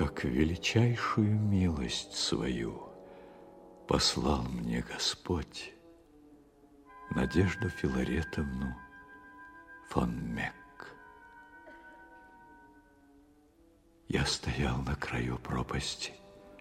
как величайшую милость свою послал мне Господь Надежду Филаретовну фон Мек. Я стоял на краю пропасти.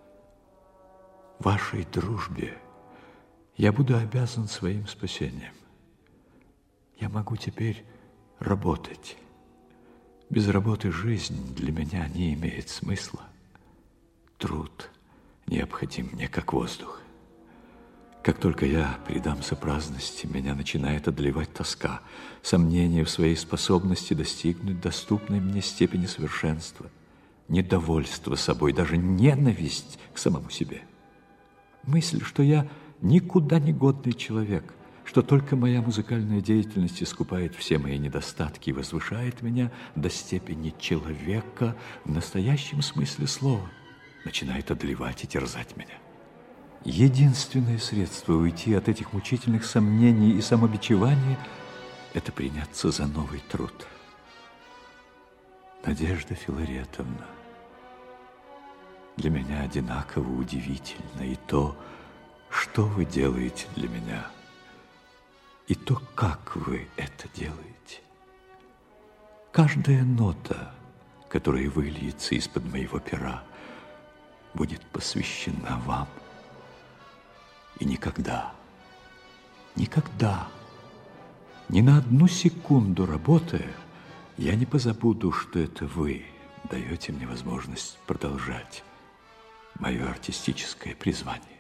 Вашей дружбе я буду обязан своим спасением. Я могу теперь работать. Без работы жизнь для меня не имеет смысла. Труд необходим мне, как воздух. Как только я предамся праздности, меня начинает одолевать тоска, сомнение в своей способности достигнуть доступной мне степени совершенства, недовольство собой, даже ненависть к самому себе. Мысль, что я никуда не годный человек, что только моя музыкальная деятельность искупает все мои недостатки и возвышает меня до степени человека в настоящем смысле слова, начинает одолевать и терзать меня. Единственное средство уйти от этих мучительных сомнений и самобичевания – это приняться за новый труд. Надежда Филаретовна, для меня одинаково удивительно и то, что вы делаете для меня, и то, как вы это делаете. Каждая нота, которая выльется из-под моего пера, будет посвящена вам. И никогда, никогда, ни на одну секунду работая, я не позабуду, что это вы даете мне возможность продолжать мое артистическое призвание.